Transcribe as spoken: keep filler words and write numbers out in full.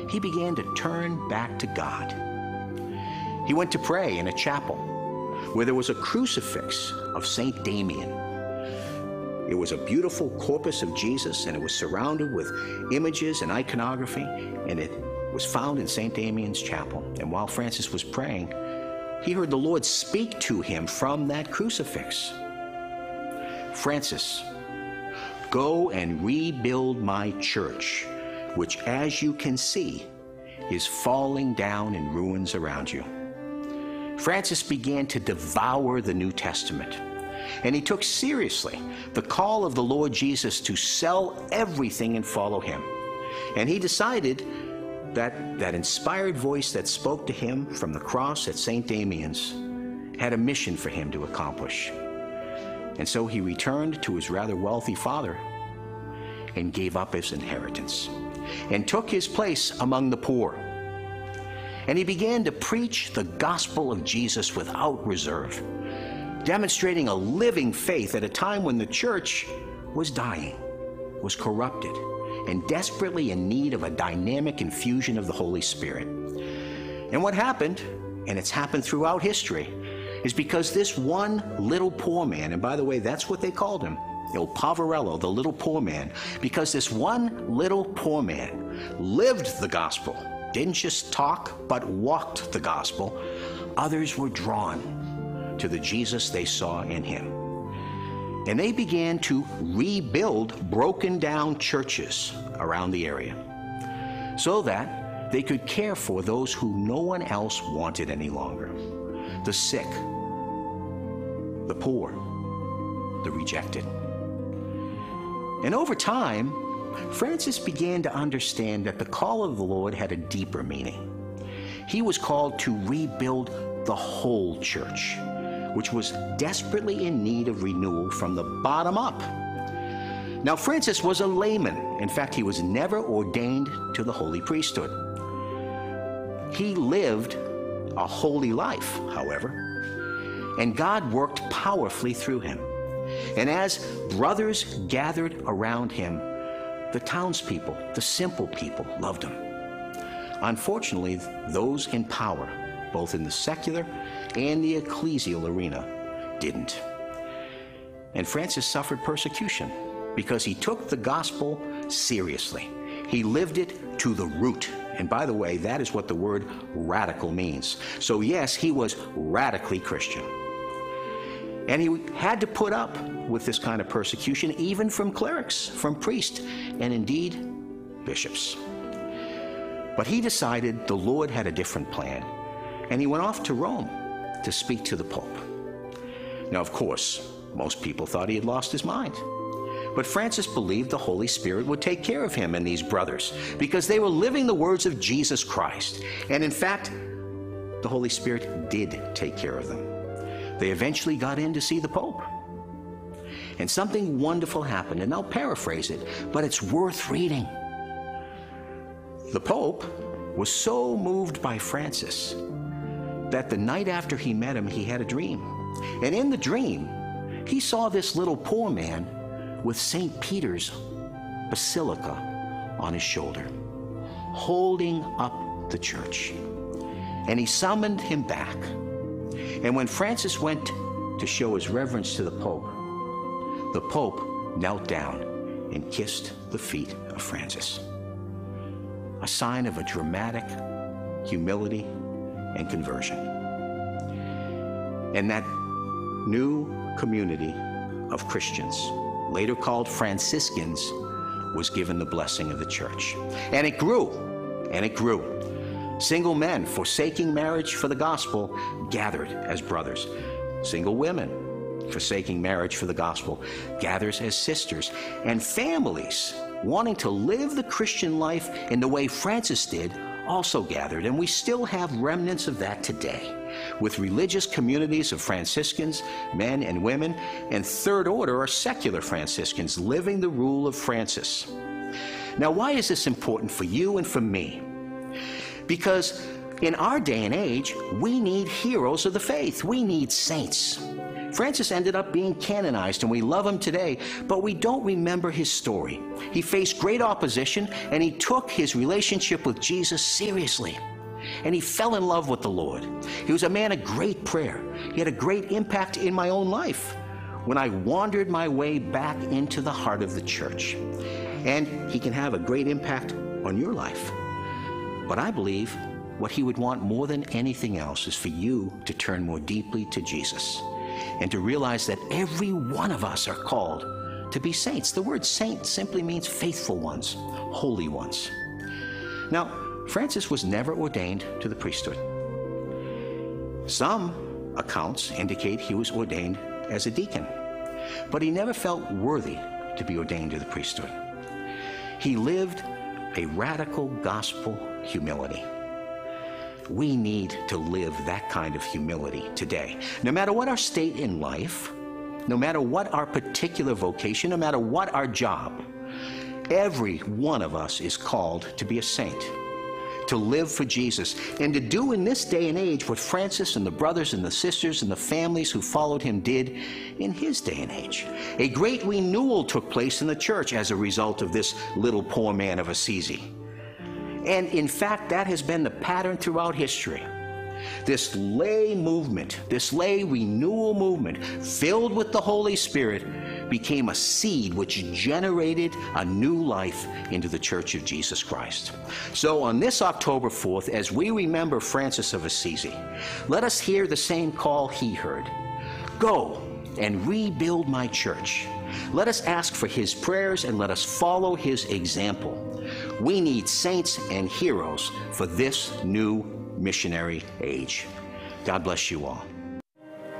he began to turn back to God. He went to pray in a chapel where there was a crucifix of Saint Damien. It was a beautiful corpus of Jesus, and it was surrounded with images and iconography, and it was found in Saint Damien's chapel. And while Francis was praying, he heard the Lord speak to him from that crucifix. "Francis, go and rebuild my church, which, as you can see, is falling down in ruins around you." Francis began to devour the New Testament, and he took seriously the call of the Lord Jesus to sell everything and follow him. And he decided that that inspired voice that spoke to him from the cross at Saint Damien's had a mission for him to accomplish. And so he returned to his rather wealthy father and gave up his inheritance and took his place among the poor. And he began to preach the gospel of Jesus without reserve, demonstrating a living faith at a time when the church was dying, was corrupted, and desperately in need of a dynamic infusion of the Holy Spirit. And what happened, and it's happened throughout history, is because this one little poor man, and by the way, that's what they called him, Il Poverello, the little poor man, because this one little poor man lived the gospel, didn't just talk, but walked the gospel, others were drawn to the Jesus they saw in him. And they began to rebuild broken down churches around the area so that they could care for those who no one else wanted any longer: the sick, the poor, the rejected. And over time, Francis began to understand that the call of the Lord had a deeper meaning. He was called to rebuild the whole church, which was desperately in need of renewal from the bottom up. Now, Francis was a layman. In fact, he was never ordained to the holy priesthood. He lived a holy life, however, and God worked powerfully through him. And as brothers gathered around him, the townspeople, the simple people, loved him. Unfortunately, those in power, both in the secular and the ecclesial arena, didn't. And Francis suffered persecution because he took the gospel seriously. He lived it to the root. And by the way, that is what the word radical means. So yes, he was radically Christian. And he had to put up with this kind of persecution, even from clerics, from priests, and indeed, bishops. But he decided the Lord had a different plan, and he went off to Rome to speak to the Pope. Now, of course, most people thought he had lost his mind. But Francis believed the Holy Spirit would take care of him and these brothers because they were living the words of Jesus Christ. And in fact, the Holy Spirit did take care of them. They eventually got in to see the Pope. And something wonderful happened, and I'll paraphrase it, but it's worth reading. The Pope was so moved by Francis that the night after he met him, he had a dream. And in the dream, he saw this little poor man with Saint Peter's Basilica on his shoulder, holding up the church. And he summoned him back. And when Francis went to show his reverence to the Pope, the Pope knelt down and kissed the feet of Francis, a sign of a dramatic humility and conversion. And that new community of Christians, later called Franciscans, was given the blessing of the church. And it grew, and it grew. Single men forsaking marriage for the gospel gathered as brothers. Single women forsaking marriage for the gospel gathers as sisters. And families wanting to live the Christian life in the way Francis did also gathered. And we still have remnants of that today, with religious communities of Franciscans, men and women, and third order or secular Franciscans living the rule of Francis. Now, why is this important for you and for me? Because In our day and age, we need heroes of the faith. We need saints. Francis ended up being canonized, and we love him today, but we don't remember his story. He faced great opposition, and he took his relationship with Jesus seriously. And he fell in love with the Lord. He was a man of great prayer. He had a great impact in my own life when I wandered my way back into the heart of the church. And he can have a great impact on your life. But I believe what he would want more than anything else is for you to turn more deeply to Jesus and to realize that every one of us are called to be saints. The word saint simply means faithful ones, holy ones. Now, Francis was never ordained to the priesthood. Some accounts indicate he was ordained as a deacon, but he never felt worthy to be ordained to the priesthood. He lived a radical gospel humility. We need to live that kind of humility today. No matter what our state in life, no matter what our particular vocation, no matter what our job, every one of us is called to be a saint, to live for Jesus, and to do in this day and age what Francis and the brothers and the sisters and the families who followed him did in his day and age. A great renewal took place in the church as a result of this little poor man of Assisi. And in fact, that has been the pattern throughout history. This lay movement, this lay renewal movement, filled with the Holy Spirit, became a seed which generated a new life into the Church of Jesus Christ. So on this October fourth, as we remember Francis of Assisi, let us hear the same call he heard. Go and rebuild my church. Let us ask for his prayers and let us follow his example. We need saints and heroes for this new missionary age. God bless you all.